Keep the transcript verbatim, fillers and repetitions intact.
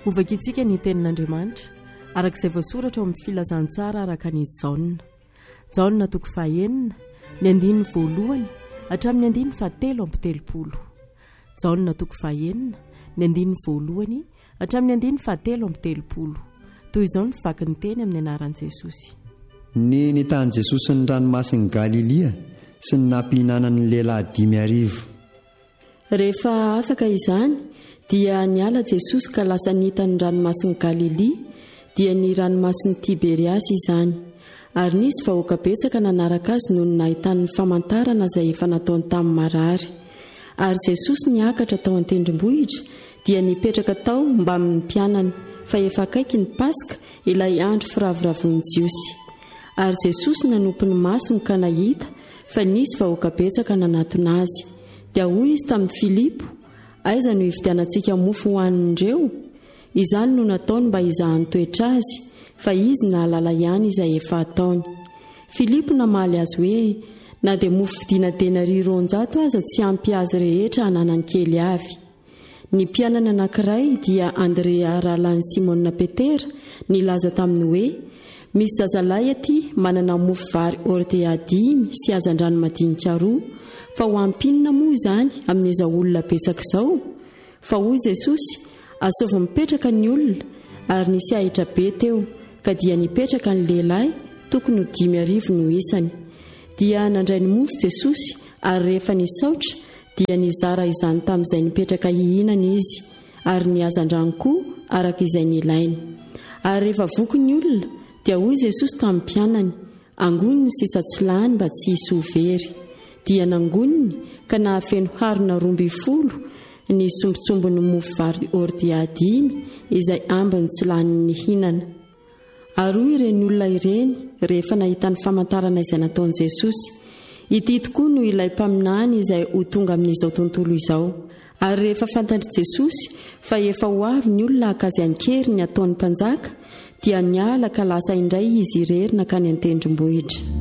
Ovakitsika ny tenin'Andriamanitra arak'izay voasoratra ao amin'ny filazantsara araka ny Jaona. Jaona toko fahaenina ny andininy voalohany hatramin'ny andininy fahatelo amby telopolo. Jaona toko fahaenina ny andininy voalohany hatramin'ny andininy fahatelo amby telopolo. Toy izao ny vaky ny teny amin'ny anaran'i Jesosy. Ny nitany Jesosy ny ranomasin'i Galilia sy ny nampihinanany lehilahy dimy arivo. Rehefa afaka izany dia niala Jesosy ka lasa nihita ny ranomasin'i Galilia, dia ny ranomasin'i Tiberiasy izany. Ary nisy vahoaka betsaka nanaraka azy noho ny nahitany ny famantarana izay efa nataony tamin'ny marary. Ary Jesosy niakatra tao an-tendrombohitra dia nipetraka tao mba amin'ny mpianany, fa efa akaiky ny Paska, ilay andro firavoravon'ny Jiosy. Ary Jesosy nanompo ny masony ka nahita fa nisy vahoaka betsaka nanatona azy. Dia hoy izy tamin'i Filipo, aiza no hividianantsika mofo hohanindreo? Izany no nataony mba hizahany toetra azy, fa izy nahalala ihany izay efa ataony. Filipo namaly azy hoe, na dia mofo vidiana denari roanjato aza tsy ampy azy rehetra hananany kely avy. Ny mpianana anankiray dia Andrea rahalan'i Simona Petera nilaza taminy hoe, misy zazalahy aty manana mofo vary ortea dimy sy hazan-drano madinika roa, fa ho ampinina moa izany amin'izao olona betsaka izao? Fa hoy Jesosy, asovy mipetraka ny olona, ary nisy ahitra be teo, ka dia nipetraka ny lehilahy, tokony ho dimy arivo no isany. Dia nandray ny mofo Jesosy, ary rehefa nisaotra dia nizara izany tamin'izay nipetraka hihinana izy, ary ny hazan-drano koa araka izay nilainy. Ary rehefa voky ny olona dia hoy Jesosy tamin'ny mpianany, angoniny sisa tsy lany mba tsy hisy ho very. Dia nangoniny ka nahafeno harona roa amby folo ny sombitsombon'ny mofo vary ortea dimy izay ambiny tsy lany hinana. Ary hoy ireny olona ireny rehefa nahita ny famantarana izay nataon'i Jesosy, ity tokoa no ilay mpaminany izay ho tonga amin'izao tontolo izao. Ary rehefa fantandry Jesosy fa efa ho avy ny olona akazy ankery ny ataon'ny mpanjaka, dia niala ka lasa indray izy irery nakany an-tendrombohitra.